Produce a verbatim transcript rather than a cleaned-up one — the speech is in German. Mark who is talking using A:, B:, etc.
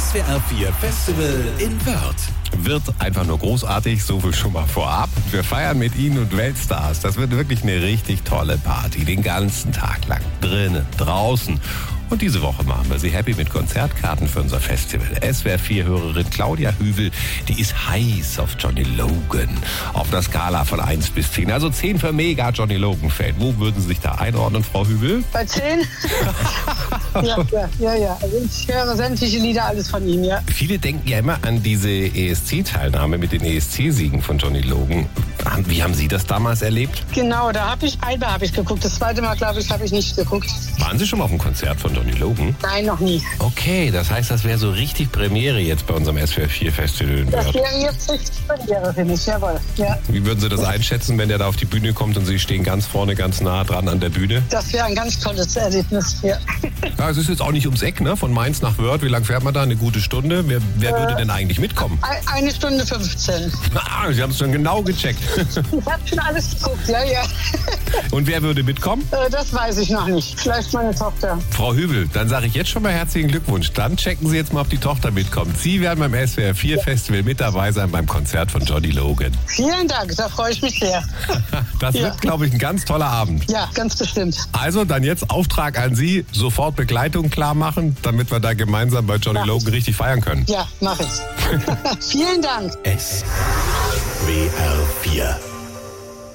A: S W R vier Festival in Wörth.
B: Wird einfach nur großartig, so viel schon mal vorab. Wir feiern mit Ihnen und Weltstars. Das wird wirklich eine richtig tolle Party, den ganzen Tag lang. Drinnen, draußen. Und diese Woche machen wir Sie happy mit Konzertkarten für unser Festival. S W R vier-Hörerin Claudia Hüvel, die ist heiß auf Johnny Logan. Auf einer Skala von eins bis zehn. Also zehn für mega Johnny Logan-Fan. Wo würden Sie sich da einordnen, Frau Hüvel?
C: Bei zehn? ja, ja, ja, ja. Also ich höre sämtliche Lieder, alles von ihm, ja.
B: Viele denken ja immer an diese E S C-Teilnahme mit den E S C-Siegen von Johnny Logan. Wie haben Sie das damals erlebt?
C: Genau, da habe ich, einmal habe ich geguckt. Das zweite Mal, glaube ich, habe ich nicht geguckt.
B: Waren Sie schon mal auf einem Konzert von Johnny Logan?
C: Nein, noch nie.
B: Okay, das heißt, das wäre so richtig Premiere jetzt bei unserem S W R vier Festival in
C: Das
B: Wörth.
C: wäre jetzt richtig Premiere für mich, jawohl. Ja.
B: Wie würden Sie das einschätzen, wenn der da auf die Bühne kommt und Sie stehen ganz vorne, ganz nah dran an der Bühne?
C: Das wäre ein ganz tolles Erlebnis, ja.
B: Ja, es ist jetzt auch nicht ums Eck, ne? Von Mainz nach Wörth. Wie lange fährt man da? Eine gute Stunde. Wer, wer
C: Äh,
B: würde denn eigentlich mitkommen?
C: Ein- Eine Stunde fünfzehn.
B: Ah, Sie haben es schon genau gecheckt.
C: Ich habe schon alles geguckt, ja, ja.
B: Und wer würde mitkommen?
C: Äh, Das weiß ich noch nicht. Vielleicht meine Tochter.
B: Frau Hübel, dann sage ich jetzt schon mal herzlichen Glückwunsch. Dann checken Sie jetzt mal, ob die Tochter mitkommt. Sie werden beim S W R vier Festival mit dabei sein beim Konzert von Johnny Logan.
C: Vielen Dank, da freue ich mich sehr.
B: Das
C: Ja.
B: wird, glaube ich, ein ganz toller Abend.
C: Ja, ganz bestimmt.
B: Also dann jetzt Auftrag an Sie, sofort Begleitung klar machen, damit wir da gemeinsam bei Johnny
C: Ja.
B: Logan richtig feiern können.
C: Ja, mache ich. Vielen Dank.
A: S W R vier